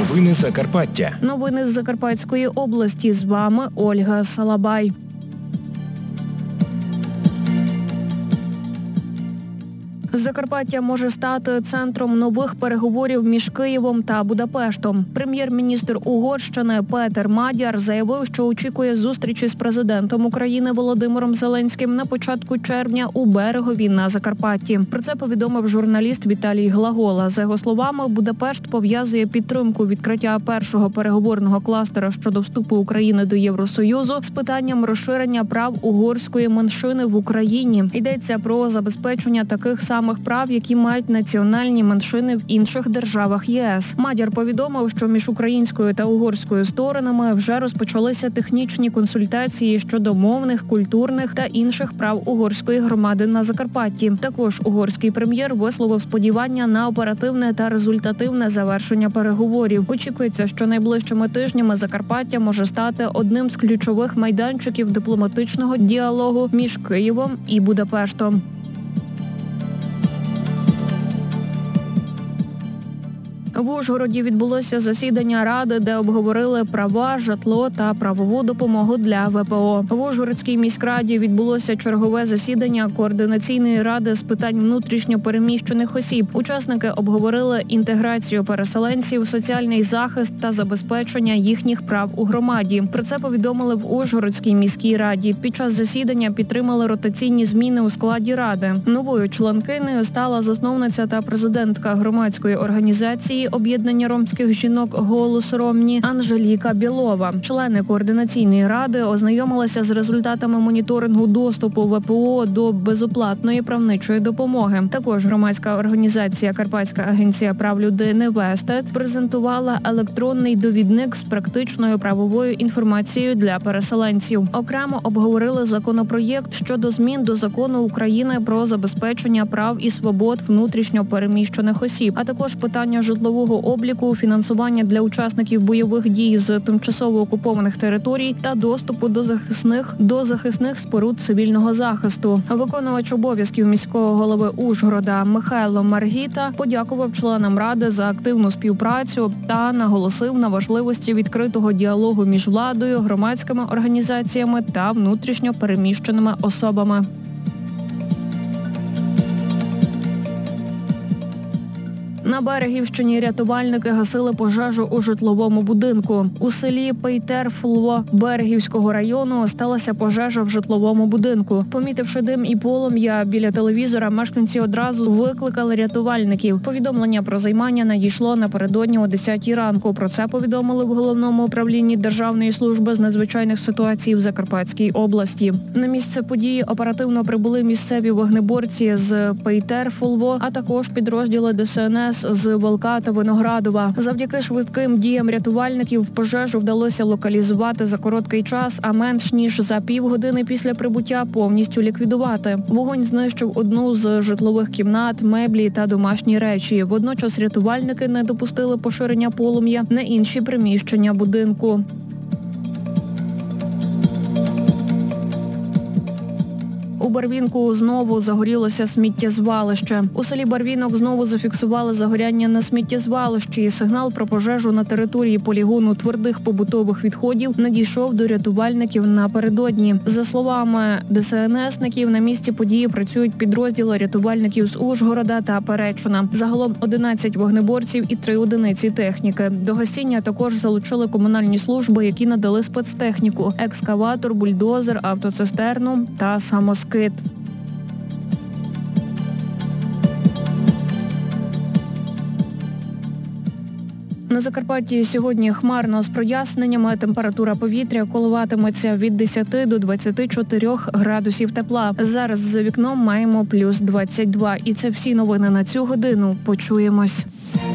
Новини Закарпаття. Новини з Закарпатської області. З вами Ольга Салабай. Закарпаття може стати центром нових переговорів між Києвом та Будапештом. Прем'єр-міністр Угорщини Петер Мадяр заявив, що очікує зустрічі з президентом України Володимиром Зеленським на початку червня у Берегові на Закарпатті. Про це повідомив журналіст Віталій Глагола. За його словами, Будапешт пов'язує підтримку відкриття першого переговорного кластера щодо вступу України до Євросоюзу з питанням розширення прав угорської меншини в Україні. Йдеться про забезпечення таких самих прав, які мають національні меншини в інших державах ЄС. Мадяр повідомив, що між українською та угорською сторонами вже розпочалися технічні консультації щодо мовних, культурних та інших прав угорської громади на Закарпатті. Також угорський прем'єр висловив сподівання на оперативне та результативне завершення переговорів. Очікується, що найближчими тижнями Закарпаття може стати одним з ключових майданчиків дипломатичного діалогу між Києвом і Будапештом. В Ужгороді відбулося засідання Ради, де обговорили права, житло та правову допомогу для ВПО. В Ужгородській міськраді відбулося чергове засідання Координаційної ради з питань внутрішньо переміщених осіб. Учасники обговорили інтеграцію переселенців, соціальний захист та забезпечення їхніх прав у громаді. Про це повідомили в Ужгородській міській раді. Під час засідання підтримали ротаційні зміни у складі ради. Новою членкинею стала засновниця та президентка громадської організації «Об'єднання ромських жінок «Голос Ромні» Анжеліка Білова. Члени Координаційної ради ознайомилися з результатами моніторингу доступу ВПО до безоплатної правничої допомоги. Також громадська організація «Карпатська агенція прав людини Вестед» презентувала електронний довідник з практичною правовою інформацією для переселенців. Окремо обговорили законопроєкт щодо змін до Закону України про забезпечення прав і свобод внутрішньо переміщених осіб, а також питання житлового обліку, фінансування для учасників бойових дій з тимчасово окупованих територій та доступу до захисних споруд цивільного захисту. Виконувач обов'язків міського голови Ужгорода Михайло Маргіта подякував членам Ради за активну співпрацю та наголосив на важливості відкритого діалогу між владою, громадськими організаціями та внутрішньо переміщеними особами. На Берегівщині рятувальники гасили пожежу у житловому будинку. У селі Пейтерфулво Берегівського району сталася пожежа в житловому будинку. Помітивши дим і полум'я біля телевізора, мешканці одразу викликали рятувальників. Повідомлення про займання надійшло напередодні о 10-й ранку. Про це повідомили в Головному управлінні Державної служби з надзвичайних ситуацій в Закарпатській області. На місце події оперативно прибули місцеві вогнеборці з Пейтерфулво, а також підрозділи ДСНС з Волка та Виноградова. Завдяки швидким діям рятувальників пожежу вдалося локалізувати за короткий час, а менш ніж за півгодини після прибуття повністю ліквідувати. Вогонь знищив одну з житлових кімнат, меблі та домашні речі. Водночас рятувальники не допустили поширення полум'я на інші приміщення будинку. У Барвінку знову загорілося сміттєзвалище. У селі Барвінок знову зафіксували загоряння на сміттєзвалищі. Сигнал про пожежу на території полігону твердих побутових відходів надійшов до рятувальників напередодні. За словами ДСНСників, на місці події працюють підрозділи рятувальників з Ужгорода та Перечина. Загалом 11 вогнеборців і 3 одиниці техніки. До гасіння також залучили комунальні служби, які надали спецтехніку – екскаватор, бульдозер, автоцистерну та самоскид. На Закарпатті сьогодні хмарно з проясненнями. Температура повітря коливатиметься від 10 до 24 градусів тепла. Зараз за вікном маємо плюс 22. І це всі новини на цю годину. Почуємось.